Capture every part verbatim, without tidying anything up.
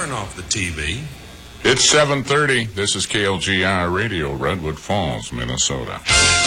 turn off the T V. It's seven thirty. This is K L G R Radio, Redwood Falls, Minnesota.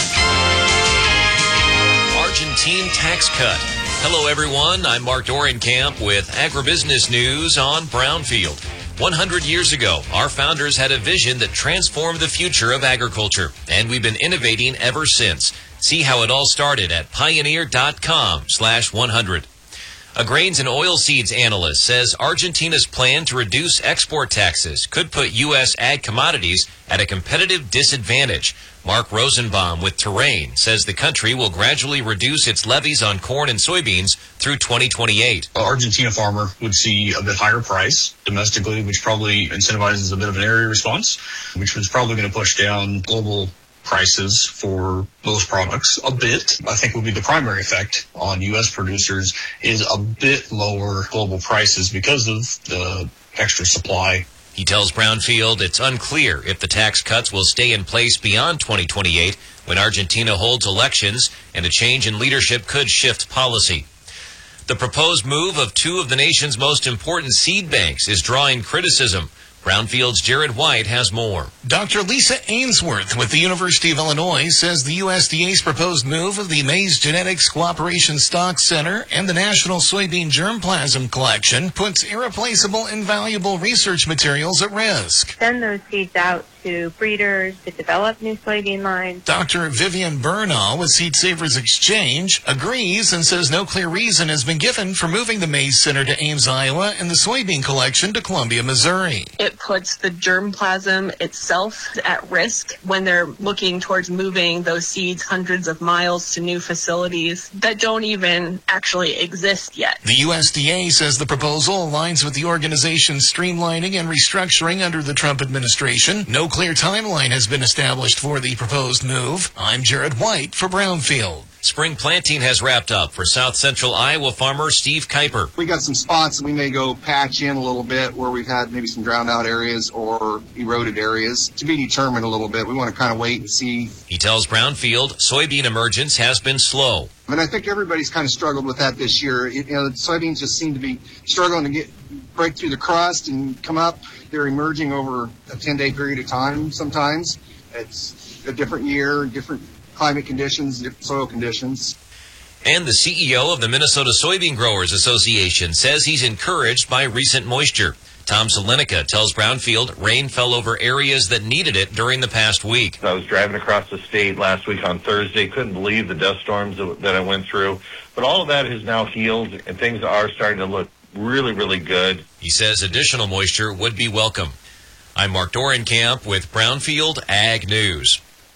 Argentine tax cut. Hello, everyone. I'm Mark Dorenkamp with Agribusiness News on Brownfield. one hundred years ago, our founders had a vision that transformed the future of agriculture, and we've been innovating ever since. See how it all started at pioneer.com slash 100. A grains and oilseeds analyst says Argentina's plan to reduce export taxes could put U S ag commodities at a competitive disadvantage. Mark Rosenbaum with Terrain says the country will gradually reduce its levies on corn and soybeans through twenty twenty-eight. An Argentina farmer would see a bit higher price domestically, which probably incentivizes a bit of an area response, which was probably going to push down global prices for most products a bit. I think will be the primary effect on U S producers is a bit lower global prices because of the extra supply. He tells Brownfield it's unclear if the tax cuts will stay in place beyond twenty twenty-eight when Argentina holds elections and a change in leadership could shift policy. The proposed move of two of the nation's most important seed banks is drawing criticism. Brownfield's Jared White has more. Doctor Lisa Ainsworth with the University of Illinois says the U S D A's proposed move of the Maize Genetics Cooperation Stock Center and the National Soybean Germplasm Collection puts irreplaceable and valuable research materials at risk. Send those seeds out to breeders to develop new soybean lines. Doctor Vivian Bernal with Seed Savers Exchange agrees and says no clear reason has been given for moving the Maize Center to Ames, Iowa, and the soybean collection to Columbia, Missouri. It puts the germplasm itself at risk when they're looking towards moving those seeds hundreds of miles to new facilities that don't even actually exist yet. The U S D A says the proposal aligns with the organization's streamlining and restructuring under the Trump administration. No clear timeline has been established for the proposed move. I'm Jared White for Brownfield. Spring planting has wrapped up for South Central Iowa farmer Steve Kuiper. We got some spots we may go patch in a little bit where we've had maybe some drowned out areas or eroded areas to be determined a little bit. We want to kind of wait and see. He tells Brownfield soybean emergence has been slow. And I think everybody's kind of struggled with that this year. You know, the soybeans just seem to be struggling to get break through the crust and come up. They're emerging over a ten-day period of time sometimes. It's a different year, different climate conditions, different soil conditions. And the C E O of the Minnesota Soybean Growers Association says he's encouraged by recent moisture. Tom Salenica tells Brownfield rain fell over areas that needed it during the past week. I was driving across the state last week on Thursday, couldn't believe the dust storms that I went through. But all of that has now healed, and things are starting to look really, really good. He says additional moisture would be welcome. I'm Mark Dorenkamp with Brownfield Ag News.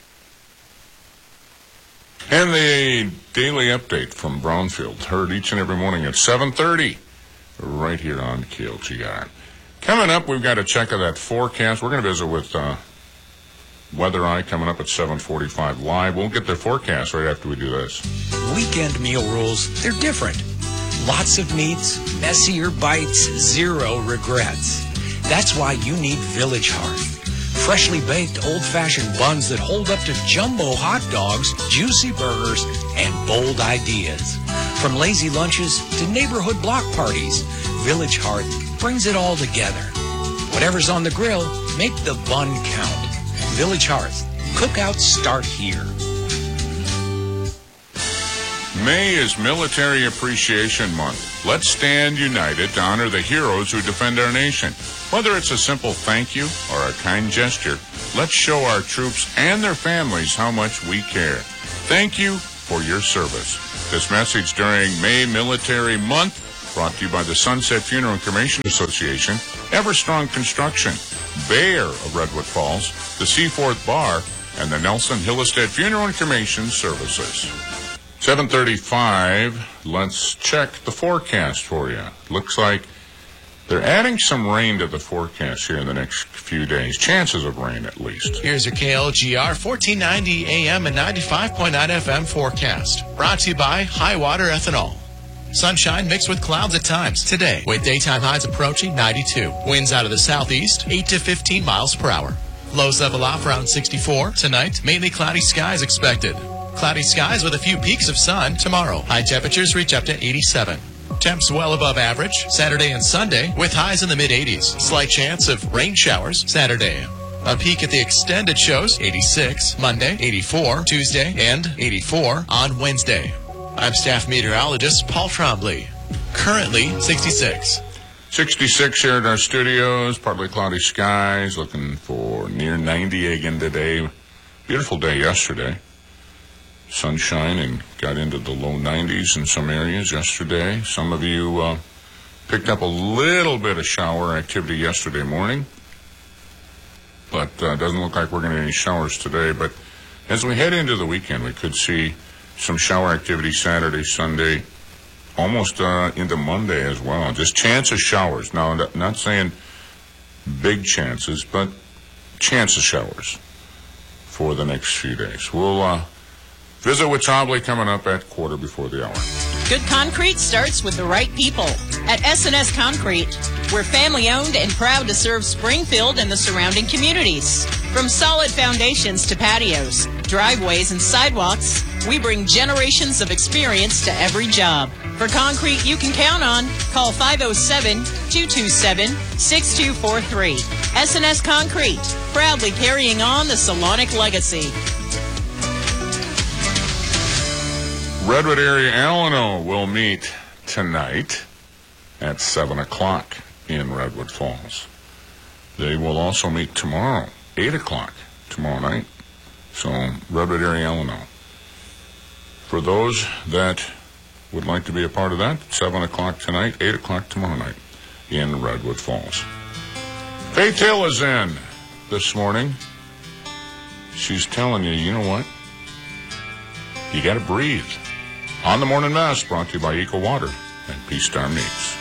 And the daily update from Brownfield, heard each and every morning at seven thirty, right here on K L G R. Coming up, we've got a check of that forecast. We're going to visit with uh, Weather Eye coming up at seven forty-five live. We'll get the forecast right after we do this. Weekend meal rules, they're different. Lots of meats, messier bites, zero regrets. That's why you need Village Hearth. Freshly baked old-fashioned buns that hold up to jumbo hot dogs, juicy burgers, and bold ideas. From lazy lunches to neighborhood block parties, Village Hearth brings it all together. Whatever's on the grill, make the bun count. Village Hearth. Cookouts start here. May is Military Appreciation Month. Let's stand united to honor the heroes who defend our nation. Whether it's a simple thank you or a kind gesture, let's show our troops and their families how much we care. Thank you for your service. This message during May Military Month brought to you by the Sunset Funeral and Cremation Association, Everstrong Construction, Bayer of Redwood Falls, the Seaforth Bar, and the Nelson Hillestead Funeral and Cremation Services. seven thirty-five, let's check the forecast for you. Looks like they're adding some rain to the forecast here in the next few days. Chances of rain, at least. Here's your K L G R fourteen ninety A M and ninety-five point nine F M forecast. Brought to you by Highwater Ethanol. Sunshine mixed with clouds at times today, with daytime highs approaching ninety-two. Winds out of the southeast, eight to fifteen miles per hour. Lows level off around sixty-four. Tonight, mainly cloudy skies expected. Cloudy skies with a few peaks of sun tomorrow. High temperatures reach up to eighty-seven. Temps well above average Saturday and Sunday with highs in the mid eighties. Slight chance of rain showers Saturday. A peek at the extended shows, eighty-six Monday, eighty-four Tuesday, and eighty-four on Wednesday. I'm staff meteorologist Paul Trombley. Currently sixty-six. sixty-six here at our studios, partly cloudy skies, looking for near ninety again today. Beautiful day yesterday. Sunshine and got into the low nineties in some areas yesterday. Some of you uh, picked up a little bit of shower activity yesterday morning, but uh, doesn't look like we're going to get any showers today. But as we head into the weekend, we could see some shower activity Saturday, Sunday, almost uh, into Monday as well. Just chance of showers. Now, not saying big chances, but chance of showers for the next few days. We'll uh, visit with Trombley coming up at quarter before the hour. Good concrete starts with the right people. At S and S Concrete, we're family-owned and proud to serve Springfield and the surrounding communities. From solid foundations to patios, driveways, and sidewalks, we bring generations of experience to every job. For concrete you can count on, call five oh seven, two two seven, six two four three. S and S Concrete, proudly carrying on the Salonic legacy. Redwood area Alano will meet tonight at seven o'clock in Redwood Falls. They will also meet tomorrow, eight o'clock tomorrow night. So, Redwood area Alano. For those that would like to be a part of that, seven o'clock tonight, eight o'clock tomorrow night in Redwood Falls. Faith Hill is in this morning. She's telling you, you know what? You got to breathe. On the Morning Mess, brought to you by Eco Water and Peace Star Meats.